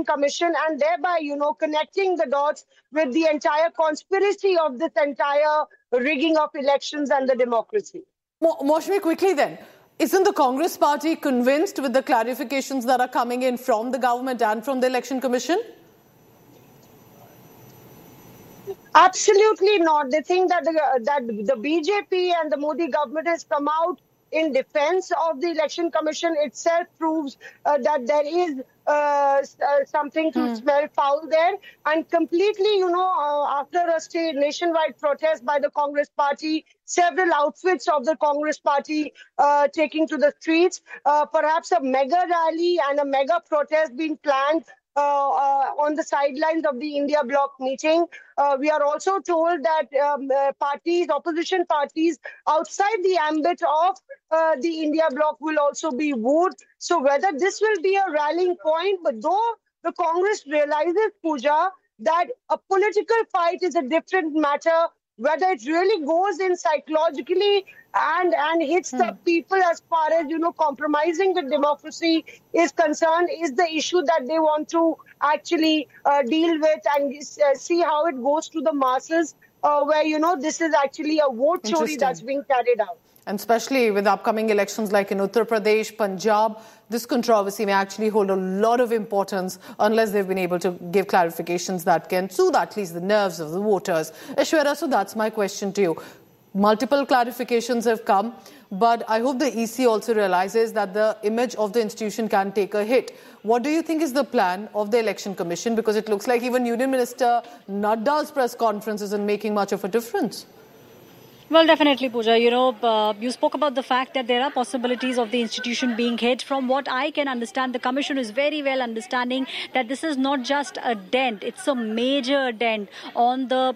Election Commission, and thereby, connecting the dots with the entire conspiracy of this entire rigging of elections and the democracy. Moushami, quickly then, isn't the Congress party convinced with the clarifications that are coming in from the government and from the Election Commission? Absolutely not. They think that the BJP and the Modi government has come out in defense of the Election Commission itself proves that there is something to smell foul there. And completely, after a nationwide protest by the Congress party, several outfits of the Congress party taking to the streets, perhaps a mega rally and a mega protest being planned on the sidelines of the India Bloc meeting. We are also told that opposition parties outside the ambit of the India Bloc will also be wooed. So whether this will be a rallying point, but though the Congress realizes, Pooja, that a political fight is a different matter, whether it really goes in psychologically and hits the people as far as, compromising the democracy is concerned, is the issue that they want to actually deal with and see how it goes to the masses, where, this is actually a vote chori that's being carried out. And especially with upcoming elections like in Uttar Pradesh, Punjab, this controversy may actually hold a lot of importance unless they've been able to give clarifications that can soothe at least the nerves of the voters. Aishwarya, so that's my question to you. Multiple clarifications have come, but I hope the EC also realizes that the image of the institution can take a hit. What do you think is the plan of the Election Commission? Because it looks like even Union Minister Nadda's press conference isn't making much of a difference. Well, definitely, Pooja. You spoke about the fact that there are possibilities of the institution being hit. From what I can understand, the Commission is very well understanding that this is not just a dent; it's a major dent on the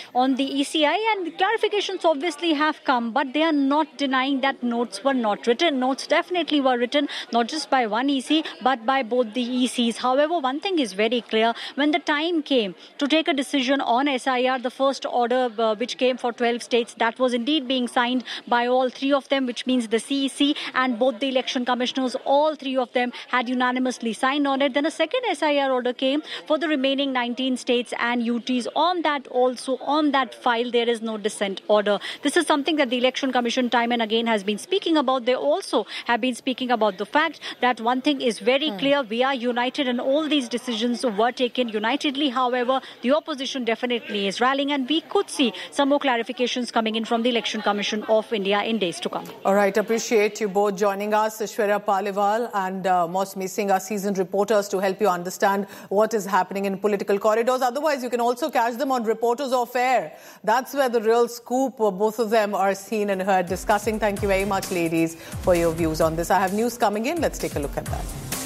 ECI. And the clarifications obviously have come, but they are not denying that notes were not written. Notes definitely were written, not just by one EC, but by both the ECs. However, one thing is very clear: when the time came to take a decision on SIR, the first order which came for 12 states, that was indeed being signed by all three of them, which means the CEC and both the election commissioners, all three of them had unanimously signed on it. Then a second SIR order came for the remaining 19 states and UTs. On that also, on that file, there is no dissent order. This is something that the Election Commission time and again has been speaking about. They also have been speaking about the fact that one thing is very clear: we are united and all these decisions were taken unitedly. However, the opposition definitely is rallying, and we could see some more clarifications coming in from the Election Commission of India in days to come. All right, appreciate you both joining us, Aishwarya Paliwal and Moushami Singh, our seasoned reporters, to help you understand what is happening in political corridors. Otherwise, you can also catch them on Reporters Off Air. That's where the real scoop, both of them are seen and heard discussing. Thank you very much, ladies, for your views on this. I have news coming in. Let's take a look at that.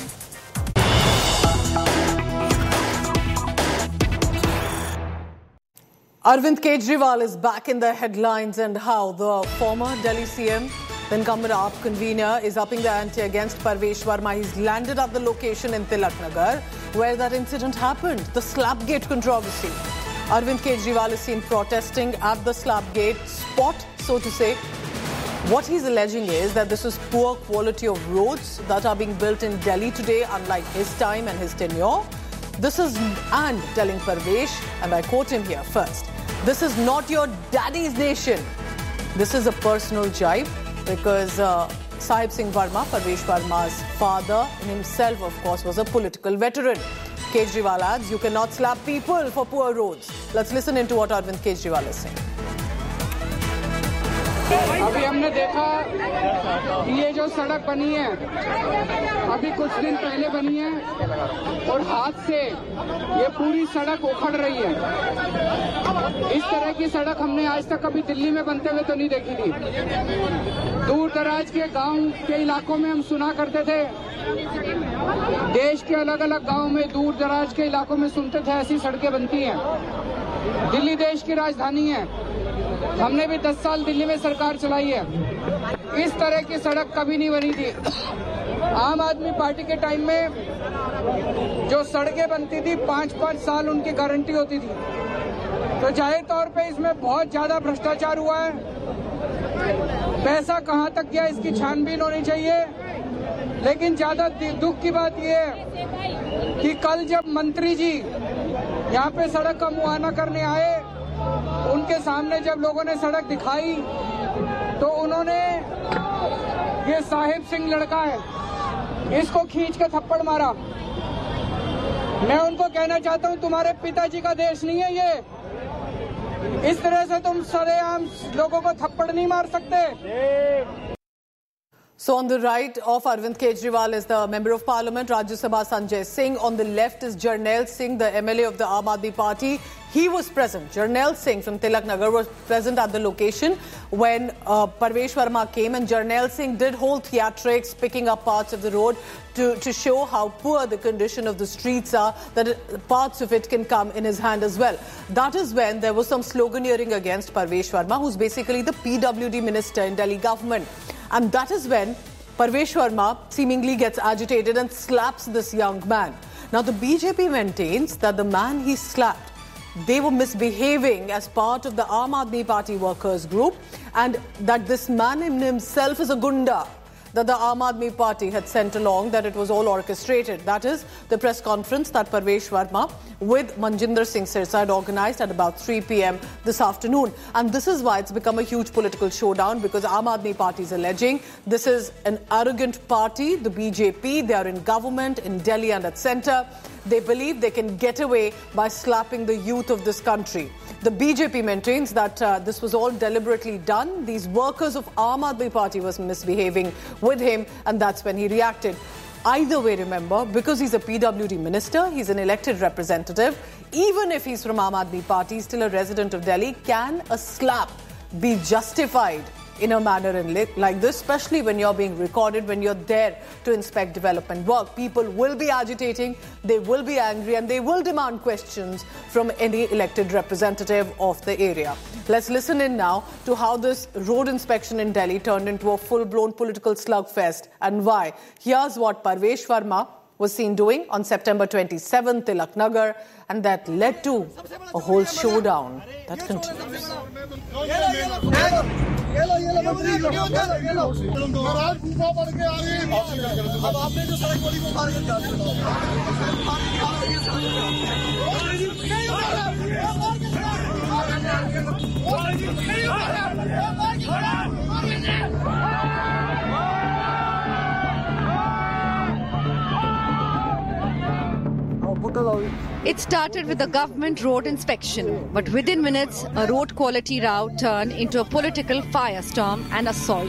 Arvind Kejriwal is back in the headlines, and how the former Delhi CM, the incumbent AAP convener, is upping the ante against Parvesh Verma. He's landed at the location in Tilak Nagar where that incident happened, the Slapgate controversy. Arvind Kejriwal is seen protesting at the Slapgate spot, so to say. What he's alleging is that this is poor quality of roads that are being built in Delhi today, unlike his time and his tenure. This is, and telling Parvesh, and I quote him here first, "This is not your daddy's nation." This is a personal jibe because Sahib Singh Verma, Parvesh Verma's father, himself, of course, was a political veteran. Kejriwal adds, you cannot slap people for poor roads. Let's listen into what Arvind Kejriwal is saying. अभी हमने देखा ये जो सड़क बनी है अभी कुछ दिन पहले बनी है और हाथ से ये पूरी सड़क उखड़ रही है। इस तरह की सड़क हमने आज तक कभी दिल्ली में बनते हुए तो नहीं देखी थी। दूर दराज के गांव के इलाकों में हम सुना करते थे, देश के अलग अलग गांव में दूर दराज के इलाकों में सुनते थे ऐसी सड़कें बनती हैं। दिल्ली देश की राजधानी है, हमने भी 10 साल दिल्ली में सरकार चलाई है। इस तरह की सड़क कभी नहीं बनी थी। आम आदमी पार्टी के टाइम में जो सड़कें बनती थी 5-5 साल उनकी गारंटी होती थी। तो जाहिर तौर पे इसमें बहुत ज्यादा भ्रष्टाचार हुआ है। पैसा कहां तक गया इसकी छानबीन होनी चाहिए। लेकिन ज्यादा दुख की बात यह है कि कल जब मंत्री जी यहाँ पे सड़क का मुआयना करने आए, उनके सामने जब लोगों ने सड़क दिखाई तो उन्होंने ये साहिब सिंह लड़का है, इसको खींच के थप्पड़ मारा। मैं उनको कहना चाहता हूँ, तुम्हारे पिताजी का देश नहीं है ये। इस तरह से तुम सरेआम लोगों को थप्पड़ नहीं मार सकते। So on the right of Arvind Kejriwal is the Member of Parliament, Rajya Sabha Sanjay Singh. On the left is Jarnail Singh, the MLA of the Aam Aadmi Party. He was present. Jarnail Singh from Tilak Nagar was present at the location when Parvesh Verma came, and Jarnail Singh did hold theatrics, picking up parts of the road to show how poor the condition of the streets are, that parts of it can come in his hand as well. That is when there was some sloganeering against Parvesh Verma, who's basically the PWD minister in Delhi government. And that is when Parvesh Verma seemingly gets agitated and slaps this young man. Now, the BJP maintains that the man he slapped, they were misbehaving as part of the Aam Aadmi Party workers group, and that this man in himself is a gunda that the Aam Aadmi Party had sent along, that it was all orchestrated. That is the press conference that Parvesh Verma with Manjinder Singh Sirsa had organised at about 3 p.m. this afternoon. And this is why it's become a huge political showdown, because Aam Aadmi Party is alleging this is an arrogant party, the BJP. They are in government in Delhi and at centre. They believe they can get away by slapping the youth of this country. The BJP maintains that this was all deliberately done. These workers of Aam Aadmi Party was misbehaving with him, and that's when he reacted. Either way, remember, because he's a PWD minister, he's an elected representative, even if he's from Aam Aadmi Party, still a resident of Delhi, can a slap be justified in a manner like this, especially when you're being recorded, when you're there to inspect development work? People will be agitating, they will be angry, and they will demand questions from any elected representative of the area. Let's listen in now to how this road inspection in Delhi turned into a full-blown political slugfest and why. Here's what Parvesh Verma was seen doing on September 27th, Tilak Nagar, and that led to a whole showdown that continues. It started with a government road inspection, but within minutes, a road quality row turned into a political firestorm and assault.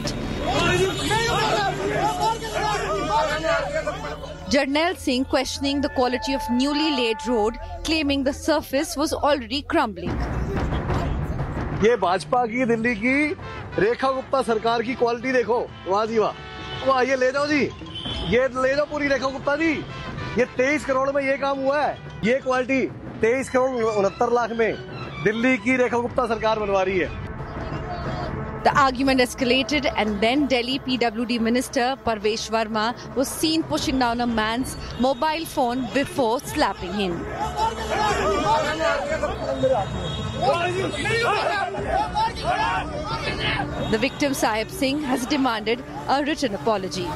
Jarnail Singh questioning the quality of newly laid road, claiming the surface was already crumbling. ये भाजपा की दिल्ली की रेखा गुप्ता सरकार की quality देखो, वाह जी वाह, वाह, ये ले जाओ जी, ये ले जाओ पूरी रेखा गुप्ता जी, ये 23 करोड़ में ये काम हुआ है, ये क्वालिटी 23 करोड़ 69 लाख में दिल्ली की रेखा गुप्ता सरकार बनवा रही है. The argument escalated, and then Delhi PWD Minister Parvesh Verma was seen pushing down a man's mobile phone before slapping him. The victim Sahib Singh has demanded a written apology.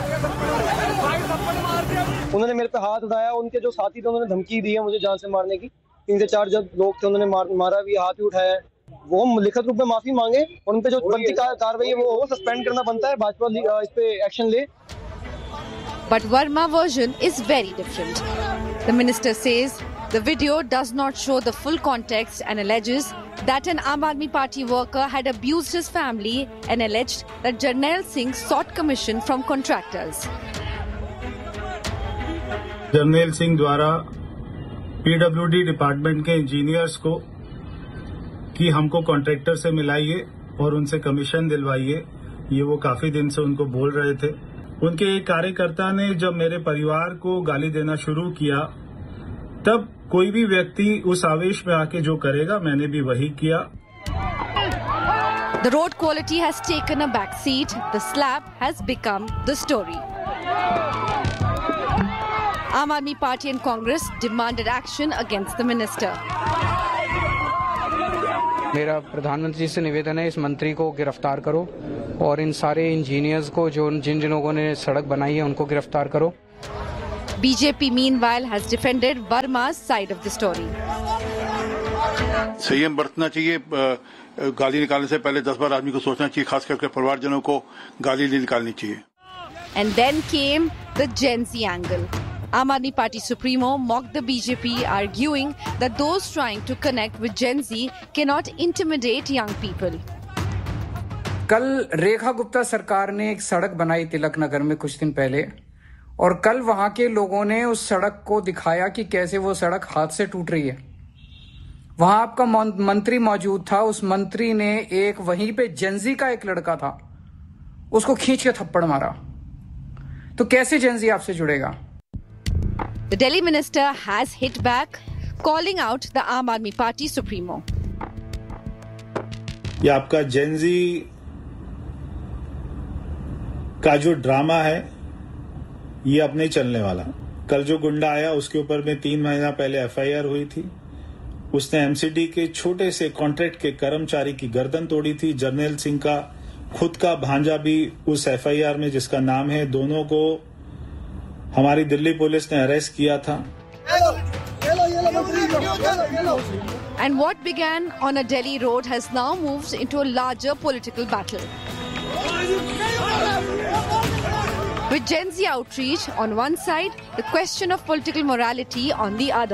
उन्होंने मेरे पे हाथ उठाया, उनके जो साथी थे उन्होंने धमकी दी है मुझे जान से मारने की. 3 से 4 जब लोग थे उन्होंने मारा भी, हाथ भी उठाया. वो लिखित रूप में माफी मांगे और उन पे जो बनती कार्रवाई है वो सस्पेंड करना बनता है, भाजपा इस पे एक्शन ले. But Verma version is very different. The minister says the video does not show the full context and alleges that an Aam Aadmi Party worker had abused his family and alleged that Jarnail Singh sought commission from contractors. Jarnail Singh द्वारा PWD department के engineers को कि हमको contractor से मिलाइए और उनसे commission दिलवाइए, ये वो काफी दिन से उनको बोल रहे थे. उनके एक कार्यकर्ता ने जब मेरे परिवार को गाली देना शुरू किया, तब कोई भी व्यक्ति उस आवेश में आके जो करेगा, मैंने भी वही किया. The road quality has taken a back seat. The slap has become the story. Aam Aadmi Party and Congress demanded action against the minister. मेरा प्रधानमंत्री से निवेदन है इस मंत्री को गिरफ्तार करो और इन सारे इंजीनियर्स को जिन लोगों ने सड़क बनाई है उनको गिरफ्तार करो। BJP meanwhile has defended Verma's side of the story. संयम बरतना चाहिए, गाली निकालने से पहले 10 बार आदमी को सोचना चाहिए, खास करके परिवारजनों को गाली नहीं निकालनी चाहिए। And then came the Gen Z angle. Aam Aadmi Party Supremo mocked the BJP, arguing that those trying to connect with Gen Z cannot intimidate young people. कल रेखा गुप्ता सरकार ने एक सड़क बनाई तिलक नगर में कुछ दिन पहले, और कल वहां के लोगों ने उस सड़क को दिखाया कि कैसे वो सड़क हाथ से टूट रही है। वहां आपका मंत्री मौजूद था, उस मंत्री ने एक वहीं पे जेनजी का एक लड़का था, उसको खींच के थप्पड़ मारा। तो कैसे जेनजी आपसे जुड़ेगा? The Delhi minister has hit back, calling out the Aam Aadmi Party Supremo. ये आपका जेनजी का जो ड्रामा है ये अब नहीं चलने वाला। कल जो गुंडा आया उसके ऊपर में 3 महीना पहले FIR हुई थी। उसने MCD के छोटे से कॉन्ट्रैक्ट के कर्मचारी की गर्दन तोड़ी थी। जर्नैल सिंह का खुद का भांजा भी उस FIR में जिसका नाम है, दोनों को हमारी दिल्ली पुलिस ने अरेस्ट किया था। And what began on a Delhi road has now moved into a larger political battle. With Gen Z outreach on one side, the question of political morality on the other.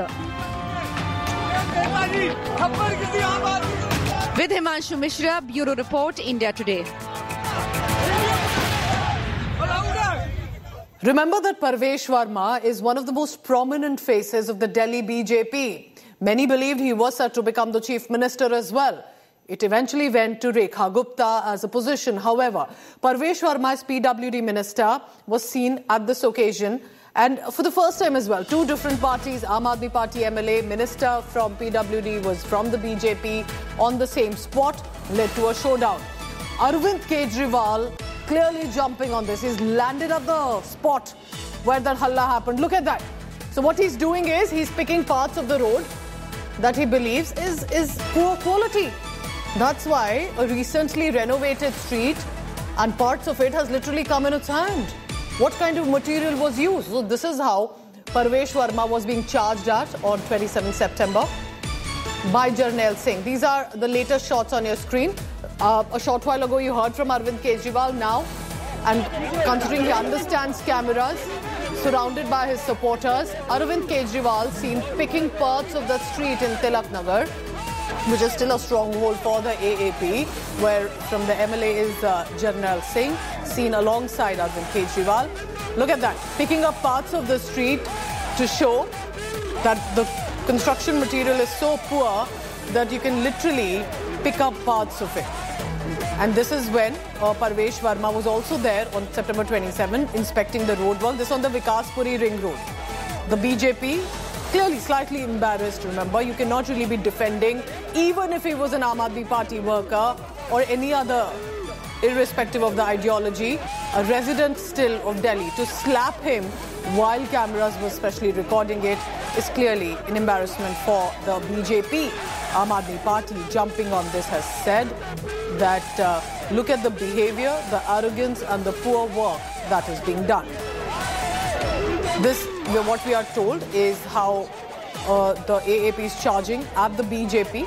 With Himanshu Mishra, Bureau Report, India Today. Remember that Parvesh Verma is one of the most prominent faces of the Delhi BJP. Many believed he was set to become the chief minister as well. It eventually went to Rekha Gupta as a position. However, Parvesh Verma's PWD minister was seen at this occasion, and for the first time as well, 2 different parties, Aam Aadmi Party MLA, minister from PWD was from the BJP on the same spot, led to a showdown. Arvind Kejriwal clearly jumping on this. He's landed at the spot where that halla happened. Look at that. So what he's doing is he's picking parts of the road that he believes is poor quality. That's why a recently renovated street and parts of it has literally come in its hand. What kind of material was used? So this is how Parvesh Verma was being charged at on 27 September by Jarnail Singh. These are the latest shots on your screen. A short while ago you heard from Arvind Kejriwal now, and considering he understands cameras, surrounded by his supporters, Arvind Kejriwal seen picking parts of the street in Tilak Nagar, which is still a stronghold for the AAP, where from the MLA is Jarnail Singh, seen alongside Arvind Kejriwal. Look at that, picking up parts of the street to show that the construction material is so poor that you can literally pick up parts of it. And this is when Parvesh Verma was also there on September 27, inspecting the road work. This on the Vikaspuri Ring Road. The BJP clearly slightly embarrassed, remember. You cannot really be defending, even if he was an Aam Aadmi Party worker or any other, irrespective of the ideology, a resident still of Delhi. To slap him while cameras were specially recording it is clearly an embarrassment for the BJP. Aam Aadmi Party jumping on this has said that look at the behavior, the arrogance and the poor work that is being done. This, what we are told, is how the AAP is charging at the BJP.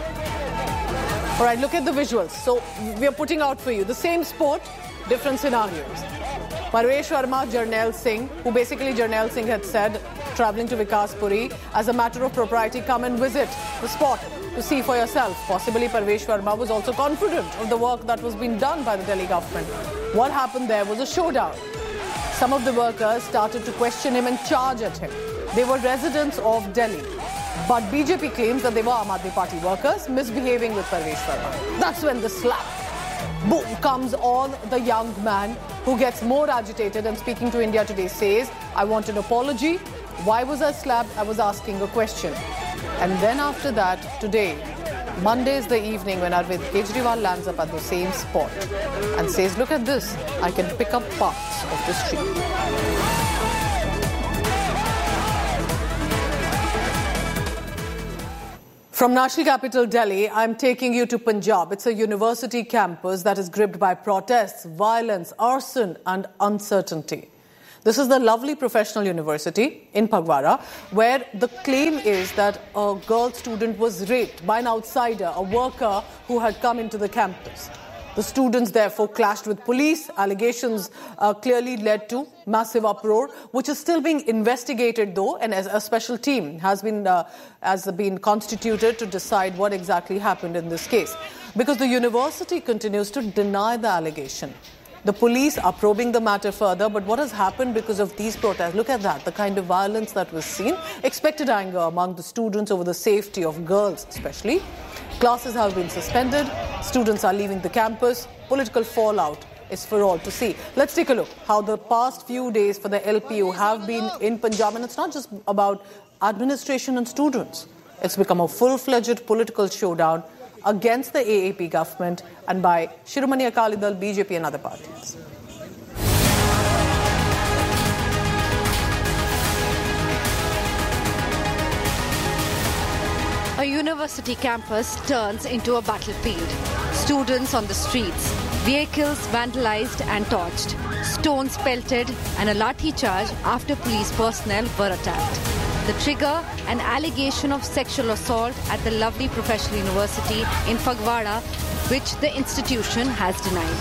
All right, look at the visuals. So we are putting out for you the same sport, different scenarios. Parvesh Verma, Jarnail Singh, who basically Jarnail Singh had said, travelling to Vikaspuri, as a matter of propriety, come and visit the spot to see for yourself. Possibly Parvesh Verma was also confident of the work that was being done by the Delhi government. What happened there was a showdown. Some of the workers started to question him and charge at him. They were residents of Delhi. But BJP claims that they were Aam Aadmi Party workers misbehaving with Parvesh Verma. That's when the slap, boom, comes on the young man, who gets more agitated and speaking to India Today says, I want an apology. Why was I slapped? I was asking a question. And then after that, today, Monday is the evening when Arvind Kejriwal lands up at the same spot and says, look at this, I can pick up parts of the street. From national capital Delhi, I'm taking you to Punjab. It's a university campus that is gripped by protests, violence, arson and uncertainty. This is the lovely professional university in Phagwara, where the claim is that a girl student was raped by an outsider, a worker who had come into the campus. The students therefore clashed with police. Allegations clearly led to massive uproar, which is still being investigated though, and as a special team has been constituted to decide what exactly happened in this case. Because the university continues to deny the allegation. The police are probing the matter further, but what has happened because of these protests? Look at that, the kind of violence that was seen. Expected anger among the students over the safety of girls especially. Classes have been suspended, students are leaving the campus, political fallout is for all to see. Let's take a look how the past few days for the LPU have been in Punjab, and it's not just about administration and students. It's become a full-fledged political showdown against the AAP government and by Shiromani Akali Dal, BJP and other parties. A university campus turns into a battlefield. Students on the streets, vehicles vandalized and torched, stones pelted and a lathi charge after police personnel were attacked. The trigger, an allegation of sexual assault at the lovely professional university in Phagwara, which the institution has denied.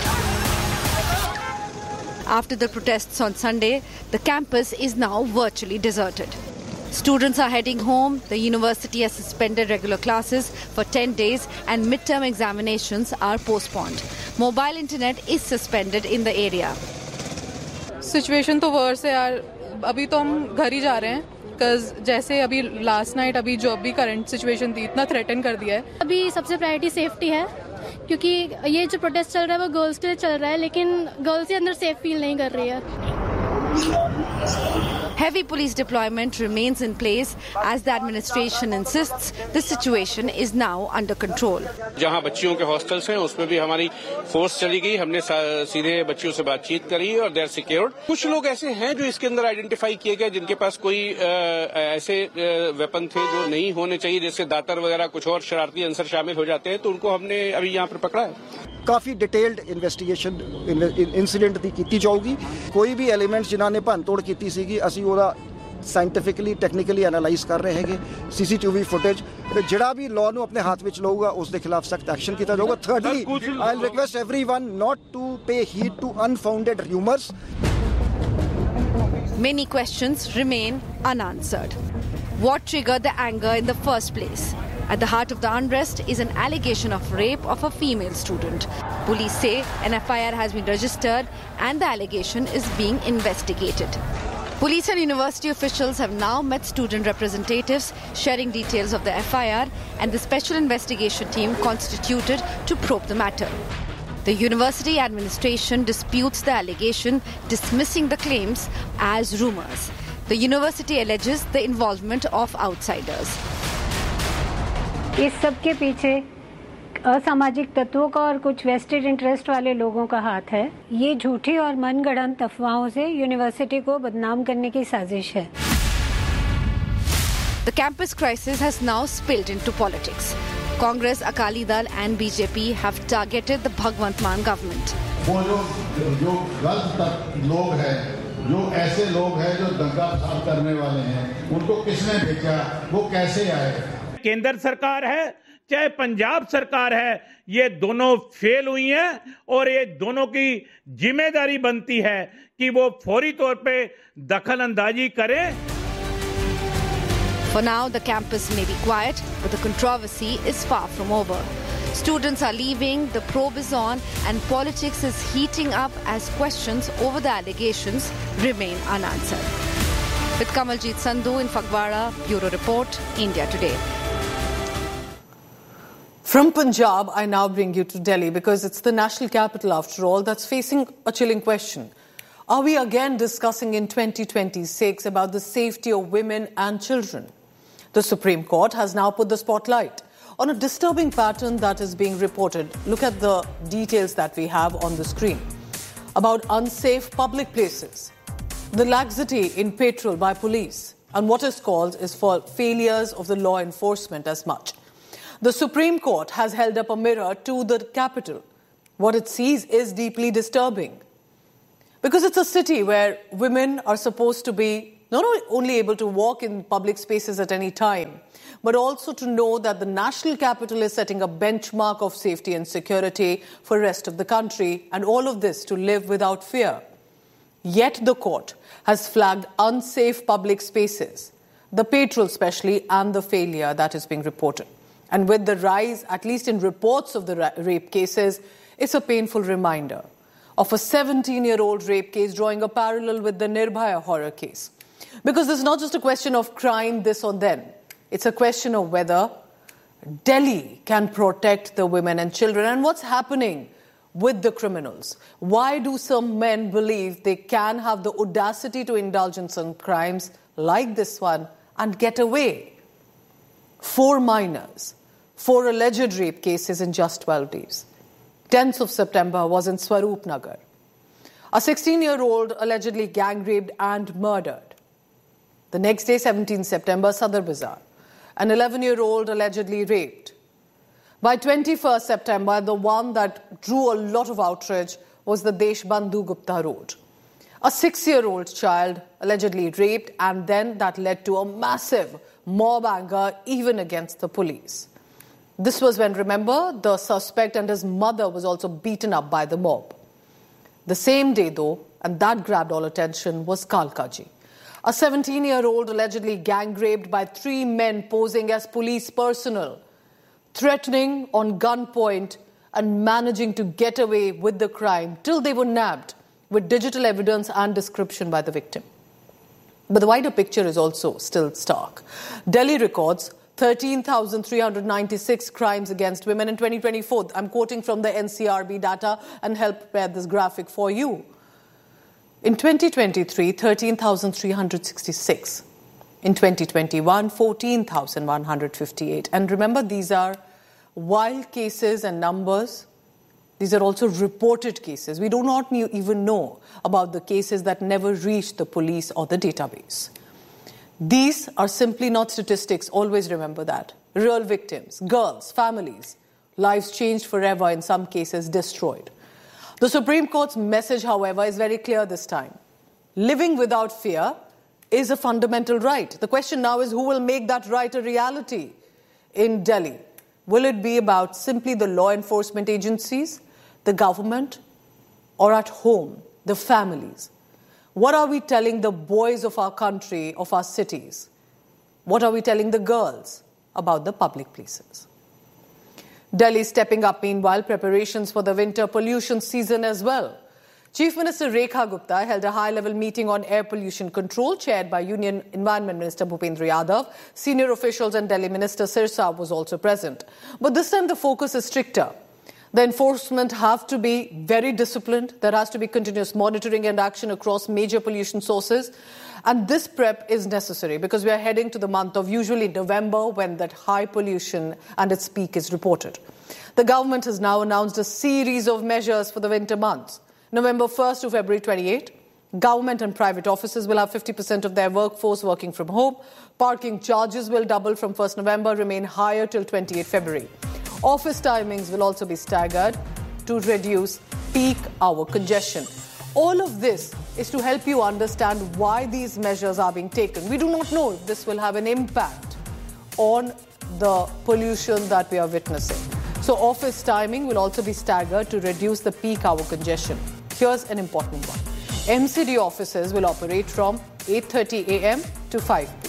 After the protests on Sunday, the campus is now virtually deserted. Students are heading home. The university has suspended regular classes for 10 days and midterm examinations are postponed. Mobile internet is suspended in the area. Situation तो worse है यार. अभी तो हम घर ही जा रहे हैं. Because जैसे अभी last night अभी जो अभी current situation थी इतना threaten कर दिया है. अभी सबसे priority safety है. क्योंकि ये जो protest चल रहा है वो girls के लिए चल रहा है, लेकिन girls ही अंदर safe feel नहीं कर रही है. Heavy police deployment remains in place as the administration insists the situation is now under control. जहां बच्चियों के हॉस्टल्स हैं उसमें भी हमारी फोर्स चली गई. हमने सीधे बच्चियों से बातचीत करी और दे आर सिक्योर्ड. कुछ लोग ऐसे हैं जो इसके अंदर आइडेंटिफाई किए गए जिनके पास कोई ऐसे वेपन थे जो नहीं होने चाहिए, जैसे दातर वगैरह, कुछ और शरारती अंसर शामिल हो जाते हैं, तो उनको हमने अभी यहाँ पर पकड़ा है. काफ़ी डिटेल्ड इन्वेस्टिगेशन इंसिडेंट ਦੀ ਕੀਤੀ ਜਾਊਗੀ. ਕੋਈ ਵੀ ਐਲੀਮੈਂਟਸ ਜਿਨ੍ਹਾਂ ਨੇ ਭੰਨਤੋੜ ਕੀਤੀ ਸੀਗੀ ਅਸੀਂ ਉਹਦਾ ਸਾਇੰਟੀਫਿਕਲੀ ਟੈਕਨੀਕਲੀ ਐਨਾਲਾਈਜ਼ ਕਰ ਰਹੇ ਹੈਗੇ. ਸੀਸੀਟੀਵੀ ਫੁਟੇਜ ਜਿਹੜਾ ਵੀ ਲਾਅ ਨੂੰ ਆਪਣੇ ਹੱਥ ਵਿੱਚ ਲਊਗਾ ਉਸ ਦੇ ਖਿਲਾਫ ਸਖਤ ਐਕਸ਼ਨ ਕੀਤਾ ਜਾਊਗਾ. Thirdly I will request everyone not to pay heed to unfounded rumors. Many questions remain unanswered. What triggered the anger in the first place? At the heart of the unrest is an allegation of rape of a female student. Police say an FIR has been registered and the allegation is being investigated. Police and university officials have now met student representatives, sharing details of the FIR and the special investigation team constituted to probe the matter. The university administration disputes the allegation, dismissing the claims as rumors. The university alleges the involvement of outsiders. इस सब के पीछे असामाजिक तत्वों का और कुछ vested interest वाले लोगों का हाथ है. ये झूठी और मनगढ़ंत अफवाहों से यूनिवर्सिटी को बदनाम करने की साजिश है. The campus crisis has now spilled into politics. Congress, Akali Dal and BJP have targeted the Bhagwant Mann government. वो जो गलत लोग हैं, जो ऐसे लोग हैं जो दंगा फसाद करने वाले हैं, उनको किसने भेजा, वो कैसे आए? केंद्र सरकार है चाहे पंजाब सरकार है, ये दोनों फेल हुई हैं और ये दोनों की जिम्मेदारी बनती है कि वो फौरी तौर पे दखल अंदाजी करें. For now, the campus may be quiet, but the controversy is far from over. Students are leaving, the probe is on, and politics is heating up as questions over the allegations remain unanswered. With Kamaljeet Sandhu in Phagwara, Bureau Report, India Today. From Punjab, I now bring you to Delhi because it's the national capital, after all, that's facing a chilling question. Are we again discussing in 2026 about the safety of women and children? The Supreme Court has now put the spotlight on a disturbing pattern that is being reported. Look at the details that we have on the screen about unsafe public places, the laxity in patrol by police, and what is called is for failures of the law enforcement as much. The Supreme Court has held up a mirror to the capital. What it sees is deeply disturbing. Because it's a city where women are supposed to be not only able to walk in public spaces at any time, but also to know that the national capital is setting a benchmark of safety and security for the rest of the country, and all of this to live without fear. Yet the court has flagged unsafe public spaces, the patrol especially, and the failure that is being reported. And with the rise, at least in reports of the rape cases, it's a painful reminder of a 17-year-old rape case drawing a parallel with the Nirbhaya horror case. Because it's not just a question of crime this or then. It's a question of whether Delhi can protect the women and children. And what's happening with the criminals? Why do some men believe they can have the audacity to indulge in some crimes like this one and get away? 4 minors, 4 alleged rape cases in just 12 days. 10th of September was in Swaroop Nagar. A 16-year-old allegedly gang raped and murdered. The next day, 17th September, Sadar Bazaar. An 11-year-old allegedly raped. By 21st September, the one that drew a lot of outrage was the Deshbandhu Gupta Road. A 6-year-old child allegedly raped, and then that led to a massive mob anger even against the police. This was when, remember, the suspect and his mother was also beaten up by the mob. The same day, though, and that grabbed all attention, was Kalkaji. A 17-year-old allegedly gang raped by 3 men posing as police personnel, threatening on gunpoint and managing to get away with the crime till they were nabbed with digital evidence and description by the victim. But the wider picture is also still stark. Delhi records 13,396 crimes against women in 2024. I'm quoting from the NCRB data and help prepare this graphic for you. In 2023, 13,366. In 2021, 14,158. And remember, these are wild cases and numbers. These are also reported cases. We do not even know about the cases that never reached the police or the database. These are simply not statistics. Always remember that. Real victims, girls, families, lives changed forever, in some cases destroyed. The Supreme Court's message, however, is very clear this time. Living without fear is a fundamental right. The question now is, who will make that right a reality in Delhi? Will it be about simply the law enforcement agencies, the government, or at home, the families? What are we telling the boys of our country, of our cities? What are we telling the girls about the public places? Delhi stepping up, meanwhile, preparations for the winter pollution season as well. Chief Minister Rekha Gupta held a high-level meeting on air pollution control, chaired by Union Environment Minister Bhupendra Yadav. Senior officials and Delhi Minister Sirsa was also present. But this time the focus is stricter. The enforcement have to be very disciplined. There has to be continuous monitoring and action across major pollution sources. And this prep is necessary because we are heading to the month of usually November, when that high pollution and its peak is reported. The government has now announced a series of measures for the winter months. November 1st to February 28. Government and private offices will have 50% of their workforce working from home. Parking charges will double from 1st November, remain higher till 28 February. Office timings will also be staggered to reduce peak hour congestion. All of this is to help you understand why these measures are being taken. We do not know if this will have an impact on the pollution that we are witnessing. So office timing will also be staggered to reduce the peak hour congestion. Here's an important one. MCD offices will operate from 8:30 a.m. to 5 p.m.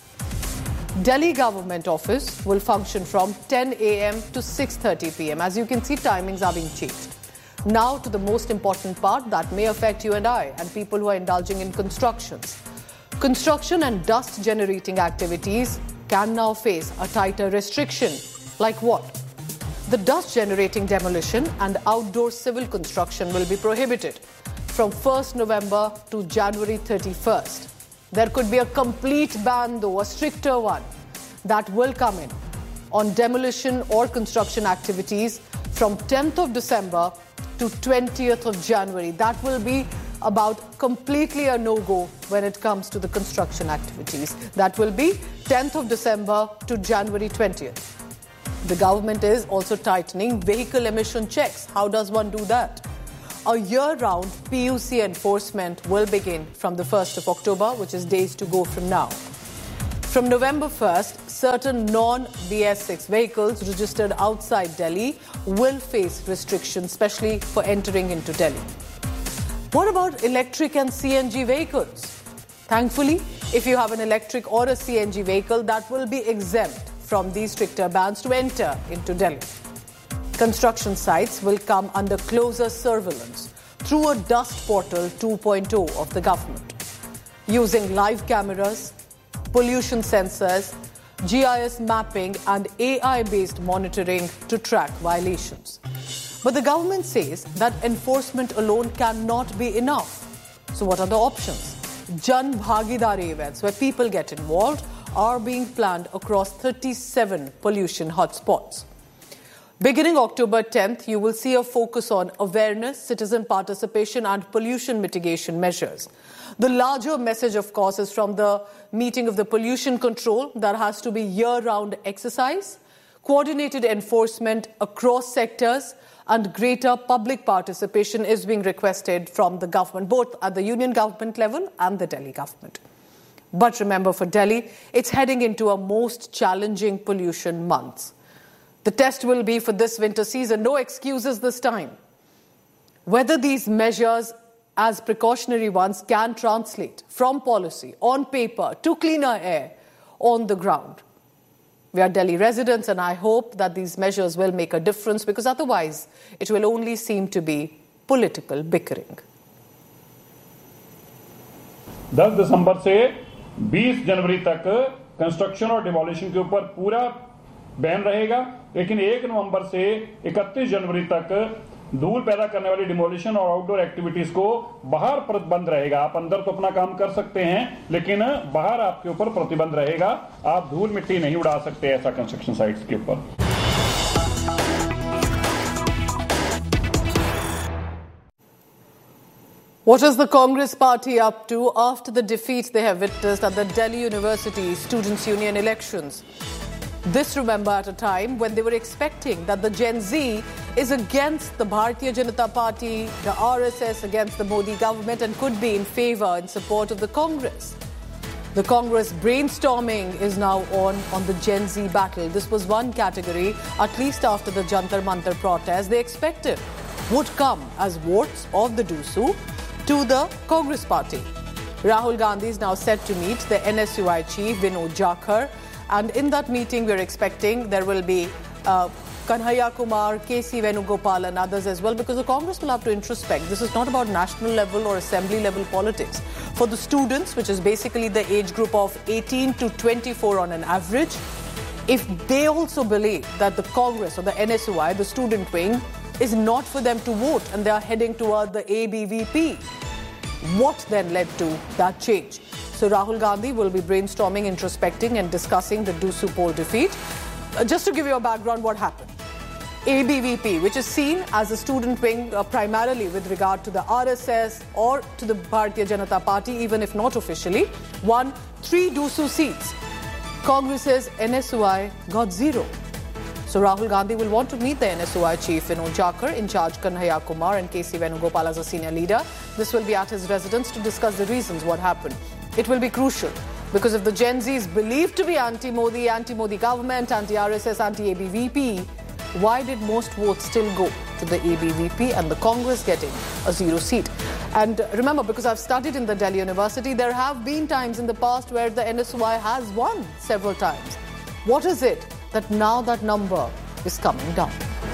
Delhi Government Office will function from 10 a.m. to 6:30 p.m. As you can see, timings are being changed. Now to the most important part that may affect you and I and people who are indulging in constructions. Construction and dust-generating activities can now face a tighter restriction. Like what? The dust-generating demolition and outdoor civil construction will be prohibited from 1st November to January 31st. There could be a complete ban, though, a stricter one, that will come in on demolition or construction activities from 10th of December to 20th of January. That will be about completely a no-go when it comes to the construction activities. That will be 10th of December to January 20th. The government is also tightening vehicle emission checks. How does one do that? A year-round PUC enforcement will begin from the 1st of October, which is days to go from now. From November 1st, certain non-BS6 vehicles registered outside Delhi will face restrictions, especially for entering into Delhi. What about electric and CNG vehicles? Thankfully, if you have an electric or a CNG vehicle, that will be exempt from these stricter bans to enter into Delhi. Construction sites will come under closer surveillance through a dust portal 2.0 of the government, using live cameras, pollution sensors, GIS mapping and AI-based monitoring to track violations. But the government says that enforcement alone cannot be enough. So what are the options? Jan Bhagidari events where people get involved are being planned across 37 pollution hotspots. Beginning October 10th, you will see a focus on awareness, citizen participation and pollution mitigation measures. The larger message, of course, is from the meeting of the pollution control. That has to be year-round exercise, coordinated enforcement across sectors, and greater public participation is being requested from the government, both at the union government level and the Delhi government. But remember, for Delhi, it's heading into a most challenging pollution months. The test will be for this winter season. No excuses this time. Whether these measures as precautionary ones can translate from policy on paper to cleaner air on the ground. We are Delhi residents and I hope that these measures will make a difference, because otherwise it will only seem to be political bickering. 10 दिसंबर से 20 जनवरी तक construction और demolition के ऊपर पूरा ban रहेगा, लेकिन 1 नवंबर से 31 जनवरी तक धूल पैदा करने वाली डिमोलिशन और आउटडोर एक्टिविटीज को बाहर प्रतिबंध रहेगा। आप अंदर तो अपना काम कर सकते हैं, लेकिन बाहर आपके ऊपर प्रतिबंध रहेगा। आप धूल मिट्टी नहीं उड़ा सकते ऐसा कंस्ट्रक्शन साइट्स के ऊपर। What is the Congress party up to after the defeat they have witnessed at the Delhi University Students' Union elections? This, remember, at a time when they were expecting that the Gen Z is against the Bharatiya Janata Party, the RSS, against the Modi government, and could be in favour in support of the Congress. The Congress brainstorming is now on the Gen Z battle. This was one category, at least after the Jantar Mantar protest, they expected would come as votes of the DUSU to the Congress party. Rahul Gandhi is now set to meet the NSUI chief, Vinod Jakhar. And in that meeting, we're expecting there will be Kanhaiya Kumar, KC Venugopal and others as well, because the Congress will have to introspect. This is not about national level or assembly level politics. For the students, which is basically the age group of 18 to 24 on an average, if they also believe that the Congress or the NSUI, the student wing, is not for them to vote and they are heading toward the ABVP, what then led to that change? So Rahul Gandhi will be brainstorming, introspecting and discussing the DUSU poll defeat. Just to give you a background, what happened? ABVP, which is seen as a student wing primarily with regard to the RSS or to the Bharatiya Janata Party, even if not officially, won 3 DUSU seats. Congress's NSUI got 0. So Rahul Gandhi will want to meet the NSUI chief Vinod Jakhar, in charge Kanhaiya Kumar and KC Venugopal as a senior leader. This will be at his residence to discuss the reasons what happened. It will be crucial because if the Gen Z is believed to be anti-Modi government, anti-RSS, anti-ABVP, why did most votes still go to the ABVP and the Congress getting a 0 seat? And remember, because I've studied in the Delhi University, there have been times in the past where the NSUI has won several times. What is it that now that number is coming down?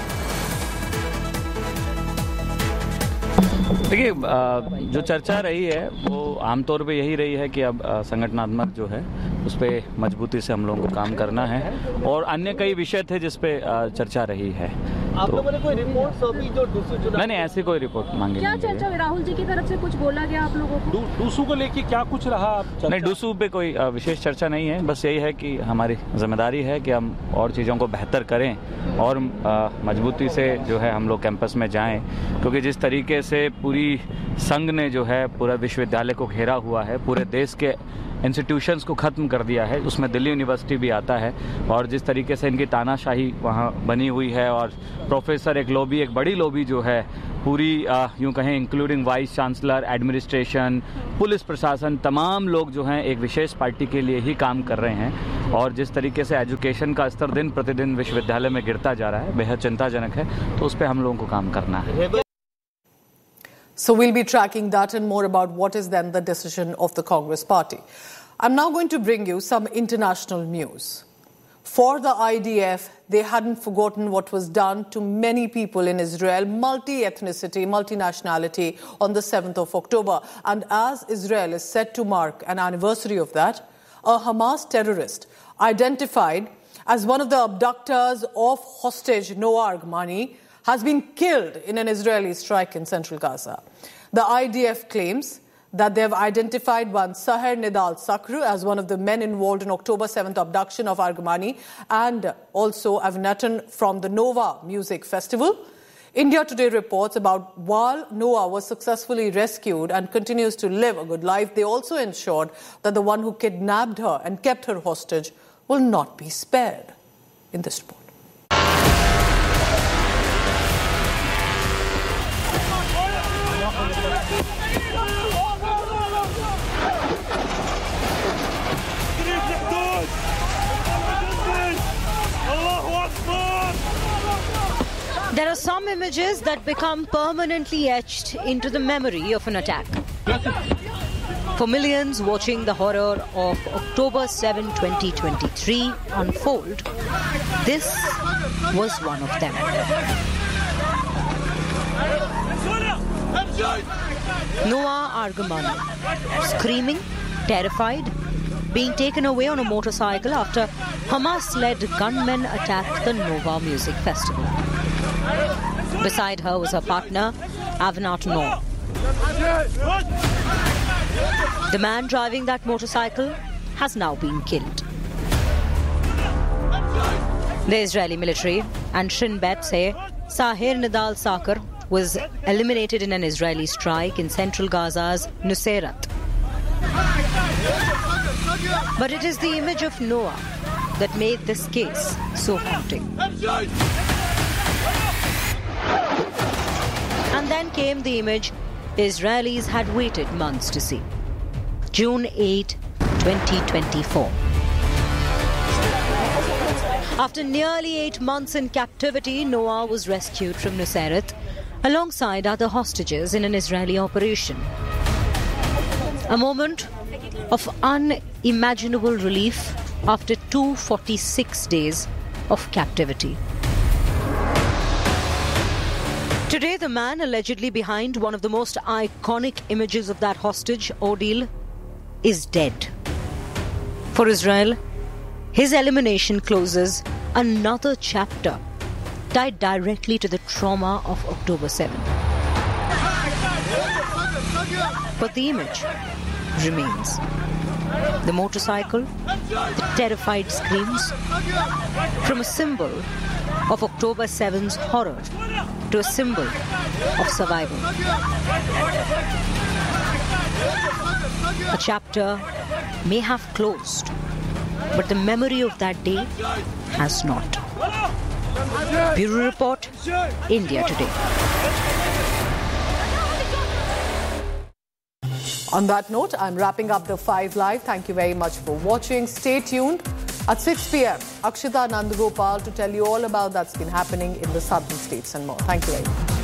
देखिए, जो चर्चा रही है वो आमतौर पे यही रही है कि अब संगठनात्मक जो है उस पर मजबूती से हम लोगों को काम करना है और अन्य कई विषय थे जिस पे चर्चा रही है। आप लोगों ने कोई रिपोर्ट सौंपी जो डूसू चुनाव? नहीं, ऐसी कोई रिपोर्ट मांगी क्या चर्चा राहुल जी की तरफ से कुछ बोला गया आप लोगों को? डूसू को लेके क्या कुछ रहा? नहीं, डूसू पे कोई विशेष चर्चा नहीं है। बस यही है कि हमारी जिम्मेदारी है कि हम और चीज़ों को बेहतर करें और मजबूती से जो है हम लोग कैंपस में जाएं, क्योंकि जिस तरीके से पूरी संघ ने जो है पूरा विश्वविद्यालय को घेरा हुआ है, पूरे देश के इंस्टीट्यूशंस को ख़त्म कर दिया है, उसमें दिल्ली यूनिवर्सिटी भी आता है। और जिस तरीके से इनकी तानाशाही वहाँ बनी हुई है और प्रोफेसर एक लॉबी, एक बड़ी लॉबी जो है पूरी यूँ कहें including vice chancellor, administration, police प्रशासन, तमाम लोग जो हैं एक विशेष पार्टी के लिए ही काम कर रहे हैं। और जिस तरीके से एजुकेशन का स्तर दिन प्रतिदिन विश्वविद्यालय में गिरता जा रहा है, बेहद चिंताजनक है। तो उस पर हम लोगों को काम करना है। So we'll be tracking that and more about what is then the decision of the Congress party. I'm now going to bring you some international news. For the IDF, they hadn't forgotten what was done to many people in Israel, multi-ethnicity, multinationality, on the 7th of October. And as Israel is set to mark an anniversary of that, a Hamas terrorist identified as one of the abductors of hostage Noah Argamani has been killed in an Israeli strike in central Gaza. The IDF claims that they have identified one Saher Nidal Sakr as one of the men involved in October 7th abduction of Argamani and also Avnatan from the Nova Music Festival. India Today reports about while Noah was successfully rescued and continues to live a good life, they also ensured that the one who kidnapped her and kept her hostage will not be spared. In this report. There are some images that become permanently etched into the memory of an attack. For millions watching the horror of October 7, 2023 unfold, this was one of them. Noah Argamani, screaming, terrified, being taken away on a motorcycle after Hamas-led gunmen attacked the Nova Music Festival. Beside her was her partner, Avnat Noor. The man driving that motorcycle has now been killed. The Israeli military and Shin Bet say Saher Nidal Sakr was eliminated in an Israeli strike in central Gaza's Nuseirat. But it is the image of Noah that made this case so haunting. And then came the image Israelis had waited months to see. June 8, 2024. After nearly 8 months in captivity, Noah was rescued from Nuseirat alongside other hostages in an Israeli operation. A moment of unimaginable relief after 246 days of captivity. Today, the man allegedly behind one of the most iconic images of that hostage ordeal is dead. For Israel, his elimination closes another chapter tied directly to the trauma of October 7. But the image remains. The motorcycle, the terrified screams, from a symbol of October 7's horror to a symbol of survival. A chapter may have closed, but the memory of that day has not. Bureau Report, India Today. On that note, I'm wrapping up the 5 Live. Thank you very much for watching. Stay tuned. At 6 p.m, Akshita Nandagopal to tell you all about that's been happening in the southern states and more. Thank you very much.